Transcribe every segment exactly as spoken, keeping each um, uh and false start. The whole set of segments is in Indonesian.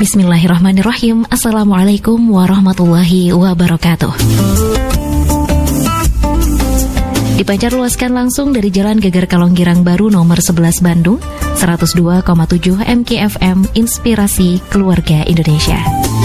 Bismillahirrahmanirrahim. Assalamualaikum warahmatullahi wabarakatuh. Dipancar luaskan langsung dari Jalan Geger Kalonggirang Baru nomor sebelas Bandung, seratus dua koma tujuh M K F M, Inspirasi Keluarga Indonesia.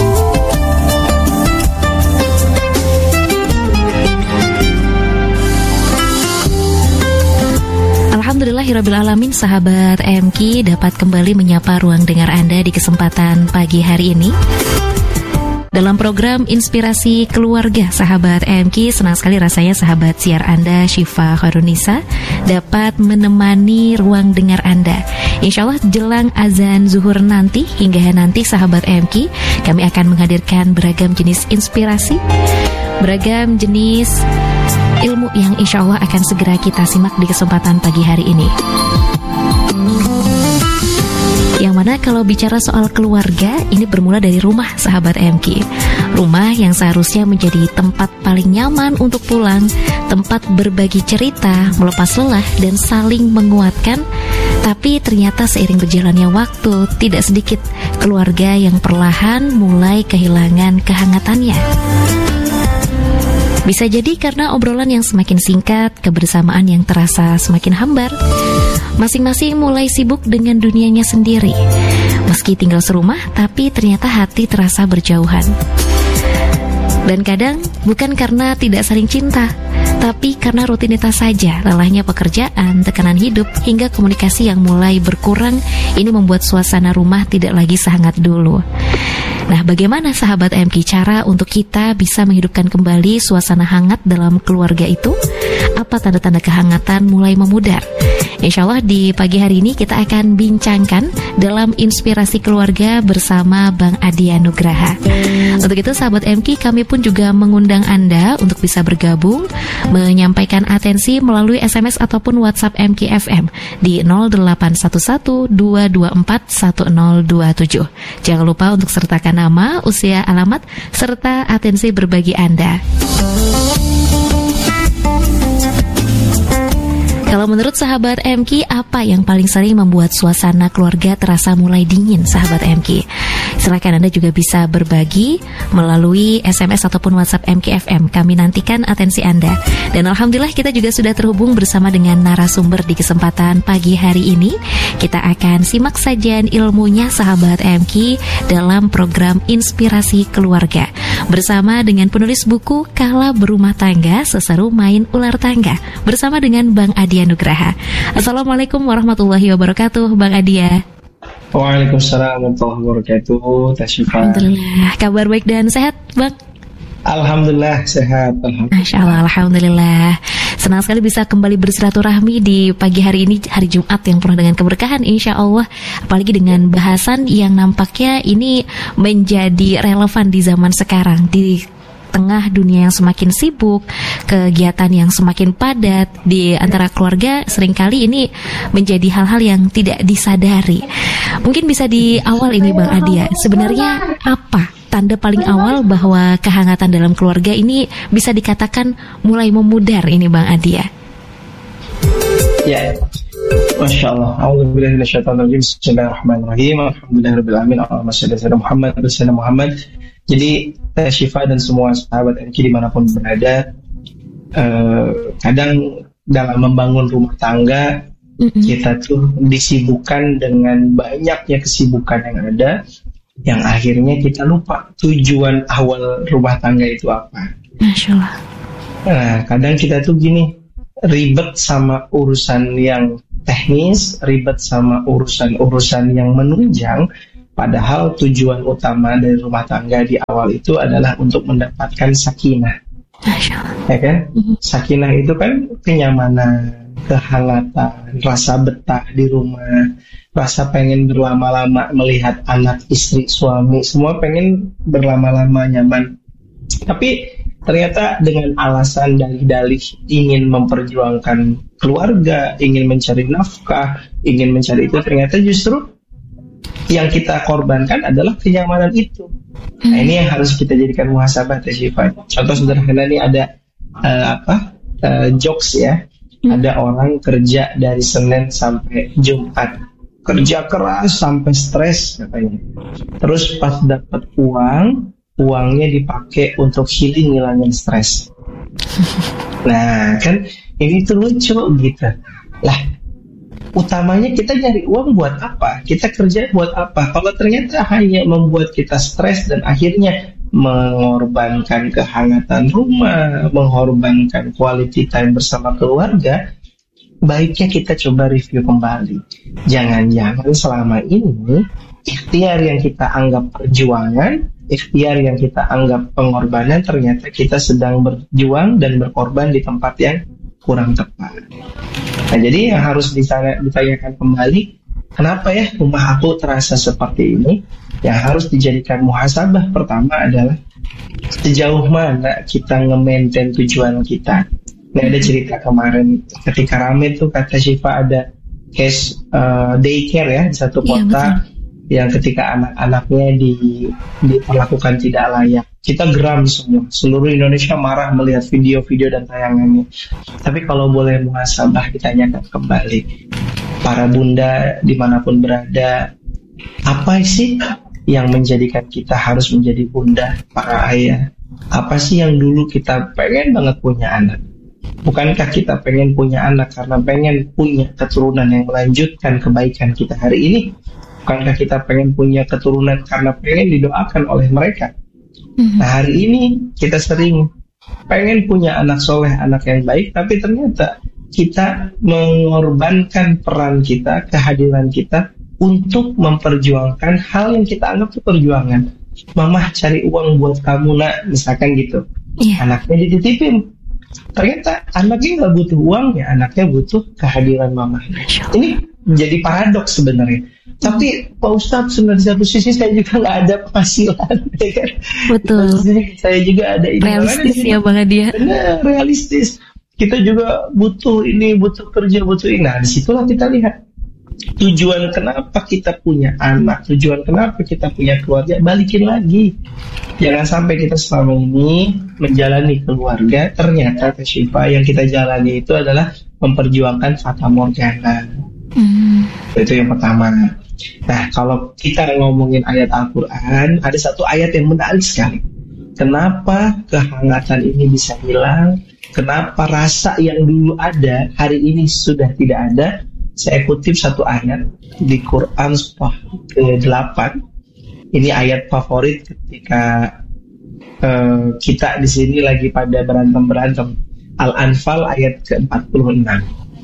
Alhamdulillahirrabbilalamin, sahabat M K dapat kembali menyapa ruang dengar Anda di kesempatan pagi hari ini. Dalam program Inspirasi Keluarga, sahabat M K, senang sekali rasanya sahabat siar Anda, Syifa Khairunisa, dapat menemani ruang dengar Anda. Insya Allah jelang azan zuhur nanti, hingga nanti sahabat M K, kami akan menghadirkan beragam jenis inspirasi, beragam jenis ilmu yang insya Allah akan segera kita simak di kesempatan pagi hari ini. Yang mana kalau bicara soal keluarga, ini bermula dari rumah, sahabat M K. Rumah yang seharusnya menjadi tempat paling nyaman untuk pulang, tempat berbagi cerita, melepas lelah, dan saling menguatkan. Tapi ternyata seiring berjalannya waktu, tidak sedikit keluarga yang perlahan mulai kehilangan kehangatannya. Bisa jadi karena obrolan yang semakin singkat, kebersamaan yang terasa semakin hambar. Masing-masing mulai sibuk dengan dunianya sendiri. Meski tinggal serumah, tapi ternyata hati terasa berjauhan. Dan kadang bukan karena tidak saling cinta, tapi karena rutinitas saja, lelahnya pekerjaan, tekanan hidup, hingga komunikasi yang mulai berkurang. Ini membuat suasana rumah tidak lagi sehangat dulu. Nah, bagaimana sahabat M K cara untuk kita bisa menghidupkan kembali suasana hangat dalam keluarga itu? Apa tanda-tanda kehangatan mulai memudar? Insya Allah di pagi hari ini kita akan bincangkan dalam Inspirasi Keluarga bersama Bang Adi Nugraha. Untuk itu sahabat M K, kami pun juga mengundang Anda untuk bisa bergabung, menyampaikan atensi melalui S M S ataupun WhatsApp M K F M di nol delapan satu satu dua dua empat satu nol dua tujuh. Jangan lupa untuk sertakan nama, usia, alamat, serta atensi berbagi Anda. Kalau menurut sahabat M K, apa yang paling sering membuat suasana keluarga terasa mulai dingin, sahabat M K? Silakan Anda juga bisa berbagi melalui S M S ataupun WhatsApp M K F M. Kami nantikan atensi Anda. Dan alhamdulillah kita juga sudah terhubung bersama dengan narasumber di kesempatan pagi hari ini. Kita akan simak sajian ilmunya sahabat M K dalam program Inspirasi Keluarga bersama dengan penulis buku Kala Berumah Tangga, Seseru Main Ular Tangga, bersama dengan Bang Adi Nugraha. Assalamualaikum warahmatullahi wabarakatuh, Bang Adia. Waalaikumsalam warahmatullahi wabarakatuh, Tasyifa. Alhamdulillah, kabar baik dan sehat, Bang? Alhamdulillah sehat. Alhamdulillah. Masya Allah, alhamdulillah. Senang sekali bisa kembali bersilaturahmi di pagi hari ini, hari Jumat yang penuh dengan keberkahan, insya Allah. Apalagi dengan bahasan yang nampaknya ini menjadi relevan di zaman sekarang, di tengah dunia yang semakin sibuk, kegiatan yang semakin padat di antara keluarga, seringkali ini menjadi hal-hal yang tidak disadari. Mungkin bisa di awal ini Bang Adia, sebenarnya apa tanda paling awal bahwa kehangatan dalam keluarga ini bisa dikatakan mulai memudar ini Bang Adia? Ya, Masya Allah. A'udzubillahi minasyaitonir rajim. Bismillahirrahmanirrahim. Alhamdulillahirabbil alamin. Allahumma shalli ala Muhammad wa sallam Muhammad. Jadi Syifa dan semua sahabat M K dimanapun berada, eh, kadang dalam membangun rumah tangga, mm-hmm. kita tuh disibukkan dengan banyaknya kesibukan yang ada, yang akhirnya kita lupa tujuan awal rumah tangga itu apa. Masya Allah. Nah, kadang kita tuh gini, ribet sama urusan yang teknis, ribet sama urusan-urusan yang menunjang. Padahal tujuan utama dari rumah tangga di awal itu adalah untuk mendapatkan sakinah. Ya kan? Mm-hmm. Sakinah itu kan kenyamanan, kehangatan, rasa betah di rumah, rasa pengen berlama-lama melihat anak, istri, suami, semua pengen berlama-lama nyaman. Tapi ternyata dengan alasan dalih-dalih ingin memperjuangkan keluarga, ingin mencari nafkah, ingin mencari itu, ternyata justru yang kita korbankan adalah kenyamanan itu. Nah, ini yang harus kita jadikan muhasabah, Syifa. Contoh sederhana ini ada uh, apa uh, jokes ya. Hmm. Ada orang kerja dari Senin sampai Jumat, kerja keras sampai stres katanya. Terus pas dapat uang, uangnya dipakai untuk healing, ngilangin stres. Nah kan ini tuh lucu gitu. Lah utamanya kita nyari uang buat apa? Kita kerja buat apa? Kalau ternyata hanya membuat kita stres dan akhirnya mengorbankan kehangatan rumah, mengorbankan quality time bersama keluarga, baiknya kita coba review kembali. Jangan-jangan selama ini ikhtiar yang kita anggap perjuangan, ikhtiar yang kita anggap pengorbanan, ternyata kita sedang berjuang dan berkorban di tempat yang kurang tepat. Nah, jadi yang harus ditanyakan kembali, kenapa ya rumah aku terasa seperti ini? Yang harus dijadikan muhasabah pertama adalah sejauh mana kita nge-maintain tujuan kita. Nah, ada cerita kemarin ketika rame tuh kata Syifa ada case uh, daycare ya di satu kota ya, yang ketika anak-anaknya di, diperlakukan tidak layak. Kita geram semua, seluruh Indonesia marah melihat video-video dan tayangannya. Tapi kalau boleh muhasabah, ditanyakan kembali, para bunda dimanapun berada, apa sih yang menjadikan kita harus menjadi bunda, para ayah? Apa sih yang dulu kita pengen banget punya anak? Bukankah kita pengen punya anak karena pengen punya keturunan yang melanjutkan kebaikan kita hari ini? Bukankah kita pengen punya keturunan karena pengen didoakan oleh mereka? Nah, hari ini kita sering pengen punya anak soleh, anak yang baik, tapi ternyata kita mengorbankan peran kita, kehadiran kita untuk memperjuangkan hal yang kita anggap itu perjuangan. Mamah cari uang buat kamu nak, misalkan gitu. Yeah. Anaknya dititipin. Ternyata anaknya nggak butuh uang ya, anaknya butuh kehadiran mamahnya. Ini jadi paradoks sebenarnya. Tapi Pak Ustadz, sebenarnya di satu sisi saya juga nggak ada penghasilan, ya kan? Betul. Jadi saya juga ada ini. Realistis ya Bang Hadiah. Benar, realistis. Kita juga butuh ini, butuh kerja, butuh ini. Nah, disitulah kita lihat tujuan kenapa kita punya anak, tujuan kenapa kita punya keluarga, balikin lagi. Jangan sampai kita selama ini menjalani keluarga, ternyata Syifa yang kita jalani itu adalah memperjuangkan fata morgana. Mm. Itu yang pertama. Nah, kalau kita ngomongin ayat Al-Quran, ada satu ayat yang menarik sekali. Kenapa kehangatan ini bisa hilang? Kenapa rasa yang dulu ada hari ini sudah tidak ada? Saya kutip satu ayat di Quran surah ke delapan. Ini ayat favorit ketika uh, kita di sini lagi pada berantem-berantem. Al-Anfal ayat ke empat puluh enam.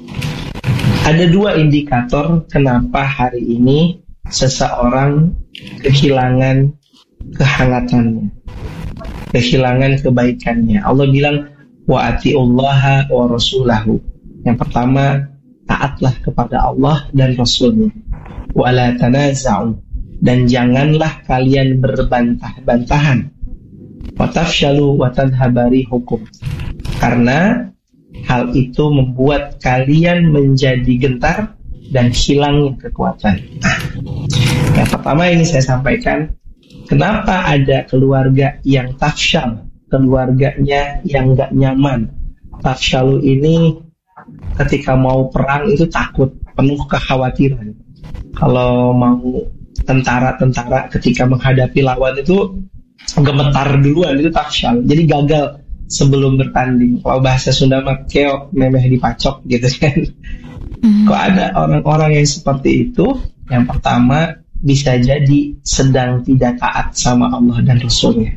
Ada dua indikator kenapa hari ini seseorang kehilangan kehangatannya, kehilangan kebaikannya. Allah bilang, wa atiullaha wa rasulahu. Yang pertama, taatlah kepada Allah dan Rasulnya. Wa la tanaza'u, dan janganlah kalian berbantah-bantahan. Wa tafshalu wa tadhhabari hukum. Karena hal itu membuat kalian menjadi gentar dan hilangnya kekuatan. Nah, yang pertama ini saya sampaikan, kenapa ada keluarga yang tafshal, keluarganya yang gak nyaman. Tafshalu ini ketika mau perang itu takut, penuh kekhawatiran. Kalau mau tentara-tentara ketika menghadapi lawan itu gemetar duluan, itu tafshal. Jadi gagal sebelum bertanding. Kalau bahasa Sunda mah keok, memeh dipacok gitu kan. Mm. Kok ada orang-orang yang seperti itu? Yang pertama, bisa jadi sedang tidak taat sama Allah dan Rasulnya.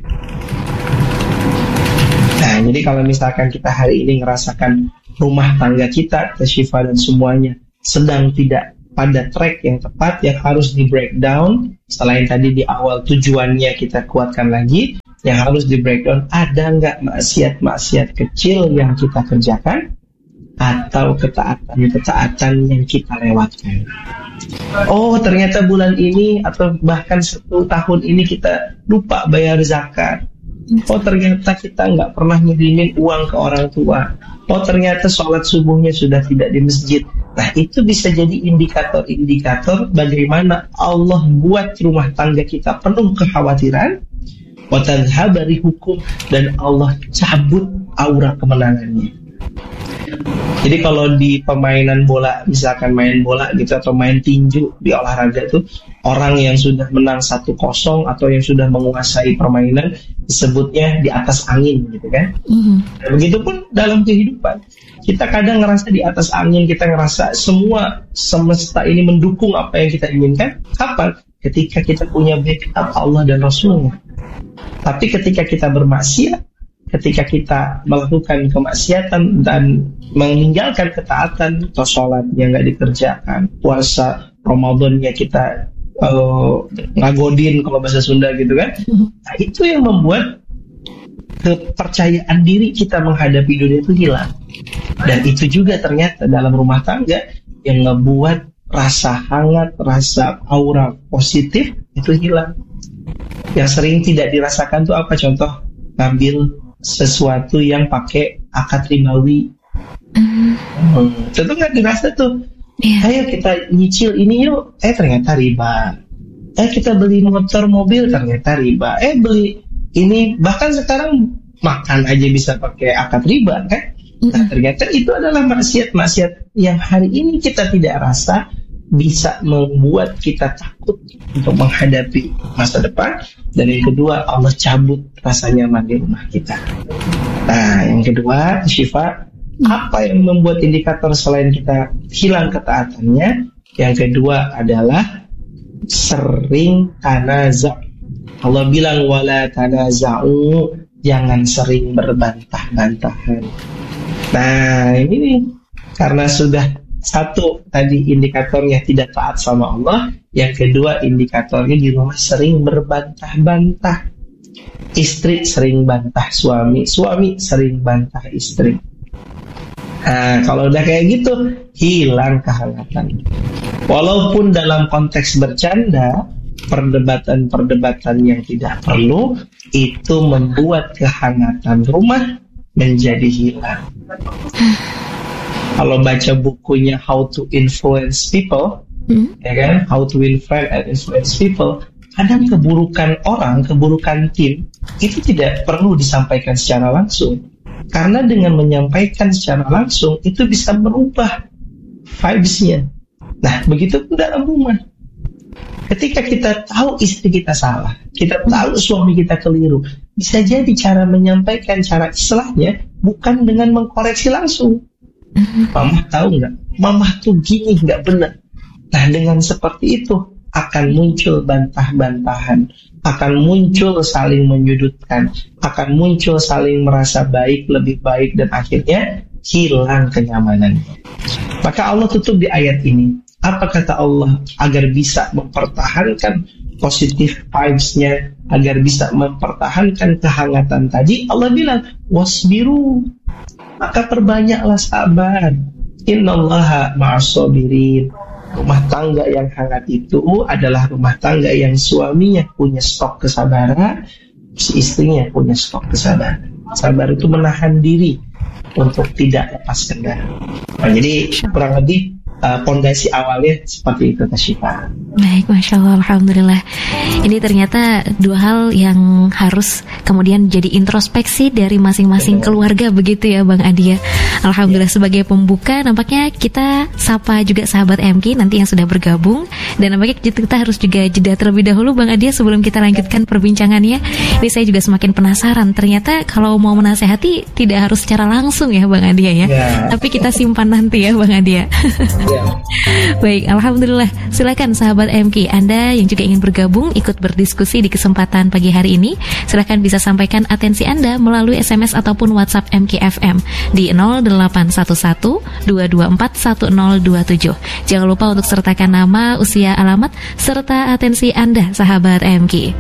Nah, jadi kalau misalkan kita hari ini ngerasakan rumah tangga kita, Syifa dan semuanya sedang tidak pada track yang tepat, yang harus di breakdown. Selain tadi di awal tujuannya kita kuatkan lagi, yang harus di breakdown, ada nggak maksiat-maksiat kecil yang kita kerjakan atau ketaatan-ketaatan yang kita lewatkan. Oh, ternyata bulan ini atau bahkan satu tahun ini kita lupa bayar zakat. Oh, ternyata kita nggak pernah ngirimin uang ke orang tua. Oh, ternyata sholat subuhnya sudah tidak di masjid. Nah, itu bisa jadi indikator-indikator bagaimana Allah buat rumah tangga kita penuh kekhawatiran, wa tadhhabari hukum, dan Allah cabut aura kemenangannya. Jadi kalau di permainan bola, misalkan main bola gitu atau main tinju di olahraga tuh, orang yang sudah menang satu kosong atau yang sudah menguasai permainan disebutnya di atas angin gitu kan. Mm-hmm. Nah, begitupun dalam kehidupan, kita kadang ngerasa di atas angin, kita ngerasa semua semesta ini mendukung apa yang kita inginkan. Kapan? Ketika kita punya backup Allah dan Rasulnya. Tapi ketika kita bermaksiat, ketika kita melakukan kemaksiatan dan meninggalkan ketaatan, atau sholatnya nggak dikerjakan, puasa Ramadannya kita uh, ngagodin kalau bahasa Sunda gitu kan, nah, itu yang membuat kepercayaan diri kita menghadapi dunia itu hilang. Dan itu juga ternyata dalam rumah tangga yang ngebuat rasa hangat, rasa aura positif itu hilang. Yang sering tidak dirasakan tuh apa? Contoh, ngambil sesuatu yang pakai akad ribawi, mm. hmm, tentu nggak dirasa tuh. Yeah. Ayo kita nyicil ini yuk, eh ternyata riba. Eh kita beli motor mobil ternyata riba. Eh beli ini, bahkan sekarang makan aja bisa pakai akad riba kan? Mm. Nah, ternyata itu adalah maksiat-maksiat yang hari ini kita tidak rasa bisa membuat kita takut untuk menghadapi masa depan. Dan yang kedua, Allah cabut rasa nyaman di rumah kita. Nah, yang kedua, Syifa, apa yang membuat indikator selain kita hilang ketaatannya? Yang kedua adalah sering tanaza. Allah bilang wala tanaza'u, jangan sering berbantah-bantahan. Nah, ini nih, karena sudah satu tadi indikatornya tidak taat sama Allah, yang kedua indikatornya di rumah sering berbantah-bantah. Istri sering bantah suami, suami sering bantah istri. Nah, kalau udah kayak gitu, hilang kehangatan. Walaupun dalam konteks bercanda, perdebatan-perdebatan yang tidak perlu, itu membuat kehangatan rumah menjadi hilang. Kalau baca bukunya How to Influence People, hmm. ya kan, How to Influence and Influence People, kadang keburukan orang, keburukan tim itu tidak perlu disampaikan secara langsung, karena dengan menyampaikan secara langsung itu bisa merubah vibes-nya. Nah, begitu pun dalam rumah. Ketika kita tahu istri kita salah, kita tahu suami kita keliru, bisa jadi cara menyampaikan, cara islahnya bukan dengan mengkoreksi langsung. Mama tahu nggak? Mama tuh gini nggak benar. Nah, dengan seperti itu akan muncul bantah-bantahan, akan muncul saling menyudutkan, akan muncul saling merasa baik, lebih baik, dan akhirnya hilang kenyamanan. Maka Allah tutup di ayat ini. Apa kata Allah? Agar bisa mempertahankan positive vibes-nya, agar bisa mempertahankan kehangatan tadi, Allah bilang wasbiru, maka perbanyaklah sabar. Innallaha ma'as-sabirin. Rumah tangga yang hangat itu adalah rumah tangga yang suaminya punya stok kesabaran, si istrinya punya stok kesabaran. Sabar itu menahan diri untuk tidak lepas kendali. Nah, jadi kurang lebih pondasi uh, awalnya seperti itu, Tasyifa. Baik, Masya Allah, Alhamdulillah. Ini ternyata dua hal yang harus kemudian jadi introspeksi dari masing-masing keluarga, begitu ya Bang Adi ya. Alhamdulillah, sebagai pembuka nampaknya kita sapa juga sahabat M K nanti yang sudah bergabung. Dan nampaknya kita harus juga jeda terlebih dahulu Bang Adi sebelum kita lanjutkan perbincangannya. Ini saya juga semakin penasaran, ternyata kalau mau menasehati tidak harus secara langsung ya Bang Adi ya, ya. Tapi kita simpan nanti ya Bang Adi ya. Baik, Alhamdulillah. Silakan sahabat M K, Anda yang juga ingin bergabung ikut berdiskusi di kesempatan pagi hari ini, silakan bisa sampaikan atensi Anda melalui S M S ataupun WhatsApp M K F M di nol delapan satu satu dua dua empat satu nol dua tujuh. Jangan lupa untuk sertakan nama, usia, alamat serta atensi Anda sahabat M K.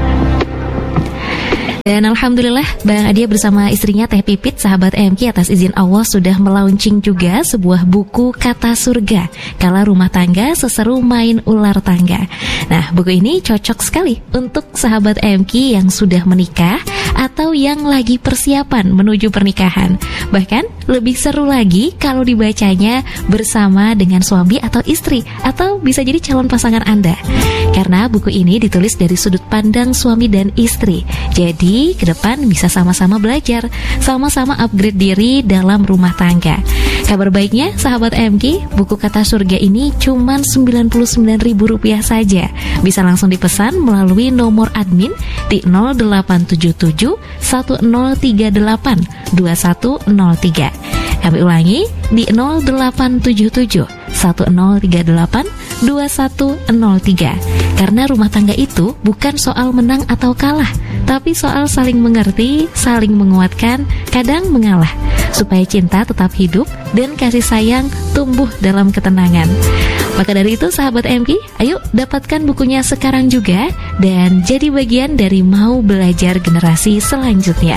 Dan Alhamdulillah Bang Adia bersama istrinya Teh Pipit, sahabat M K, atas izin Allah sudah melaunching juga sebuah buku Kata Surga, Kala Rumah Tangga Seseru Main Ular Tangga. Nah, buku ini cocok sekali untuk sahabat M K yang sudah menikah atau atau yang lagi persiapan menuju pernikahan. Bahkan lebih seru lagi kalau dibacanya bersama dengan suami atau istri, atau bisa jadi calon pasangan Anda. Karena buku ini ditulis dari sudut pandang suami dan istri. Jadi ke depan bisa sama-sama belajar, sama-sama upgrade diri dalam rumah tangga. Kabar baiknya sahabat M K, buku Kata Surga ini cuma sembilan puluh sembilan ribu rupiah saja. Bisa langsung dipesan melalui nomor admin di nol delapan tujuh tujuh satu nol tiga delapan dua satu nol tiga. Kami ulangi di nol delapan tujuh tujuh satu nol tiga delapan dua satu nol tiga. Karena rumah tangga itu bukan soal menang atau kalah, tapi soal saling mengerti, saling menguatkan, kadang mengalah, supaya cinta tetap hidup dan kasih sayang tumbuh dalam ketenangan. Maka dari itu sahabat M K, ayo dapatkan bukunya sekarang juga dan jadi bagian dari Mau Belajar generasi selanjutnya.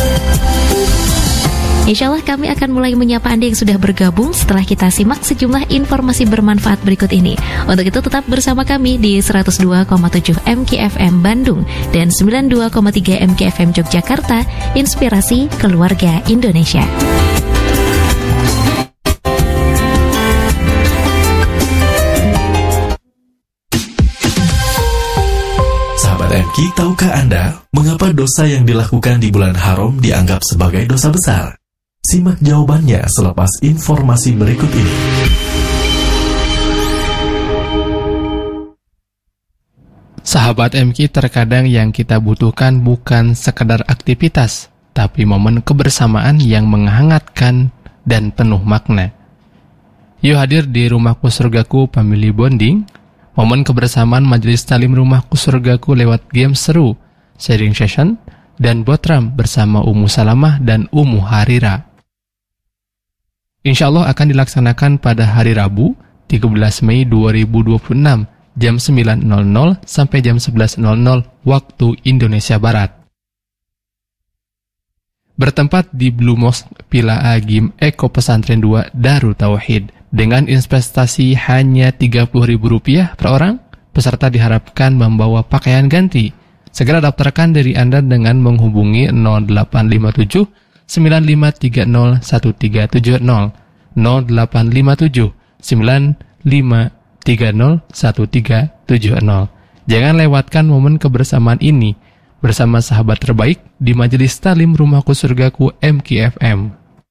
Insya Allah kami akan mulai menyapa Anda yang sudah bergabung setelah kita simak sejumlah informasi bermanfaat berikut ini. Untuk itu tetap bersama kami di seratus dua koma tujuh M K F M Bandung dan sembilan puluh dua koma tiga M K F M Yogyakarta, Inspirasi Keluarga Indonesia. Sahabat M K, tahukah Anda mengapa dosa yang dilakukan di bulan haram dianggap sebagai dosa besar? Simak jawabannya selepas informasi berikut ini. Sahabat M K, terkadang yang kita butuhkan bukan sekedar aktivitas, tapi momen kebersamaan yang menghangatkan dan penuh makna. Yuk hadir di Rumahku Surgaku Family Bonding, momen kebersamaan majelis talim Rumahku Surgaku lewat game seru, sharing session, dan botram bersama Ummu Salamah dan Ummu Harira. Insya Allah akan dilaksanakan pada hari Rabu, tiga belas Mei dua ribu dua puluh enam, jam sembilan nol nol sampai jam sebelas nol nol waktu Indonesia Barat. Bertempat di Blue Mosque Villa Agim Eko Pesantren dua Darut Tauhid. Dengan investasi hanya tiga puluh ribu rupiah per orang, peserta diharapkan membawa pakaian ganti. Segera daftarkan diri Anda dengan menghubungi nol delapan lima tujuh sembilan lima tiga nol satu tiga tujuh nol nol delapan lima tujuh sembilan lima tiga nol satu tiga tujuh nol. Jangan lewatkan momen kebersamaan ini bersama sahabat terbaik di Majelis Talim Rumahku Surgaku M K F M.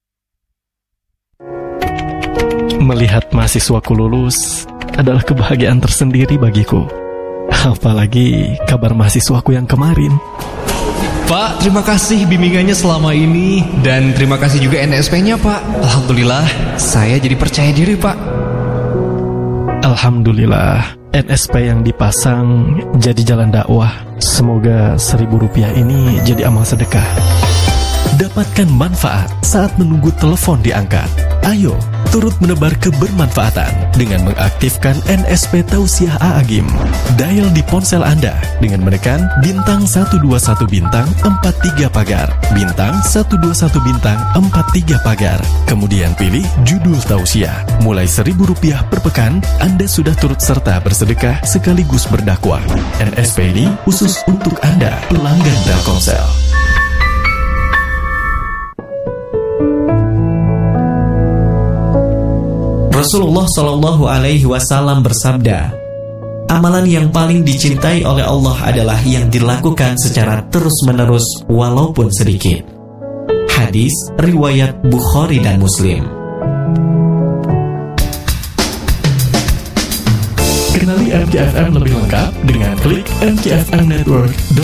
Melihat mahasiswaku lulus adalah kebahagiaan tersendiri bagiku. Apalagi kabar mahasiswaku yang kemarin. Pak, terima kasih bimbingannya selama ini. Dan terima kasih juga N S P-nya, Pak. Alhamdulillah, saya jadi percaya diri, Pak. Alhamdulillah, N S P yang dipasang jadi jalan dakwah. Semoga seribu rupiah ini jadi amal sedekah. Dapatkan manfaat saat menunggu telepon diangkat. Ayo, turut menebar kebermanfaatan dengan mengaktifkan N S P Tausiah A'agim. Dial di ponsel Anda dengan menekan bintang satu dua satu bintang empat tiga pagar, bintang satu dua satu bintang empat tiga pagar. Kemudian pilih judul Tausiah. Mulai seribu rupiah per pekan, Anda sudah turut serta bersedekah sekaligus berdakwah. N S P ini khusus untuk Anda, pelanggan Telkomsel. Rasulullah Shallallahu Alaihi Wasallam bersabda, amalan yang paling dicintai oleh Allah adalah yang dilakukan secara terus-menerus walaupun sedikit. Hadis riwayat Bukhari dan Muslim. Kenali M K F M lebih lengkap dengan klik m k f m network dot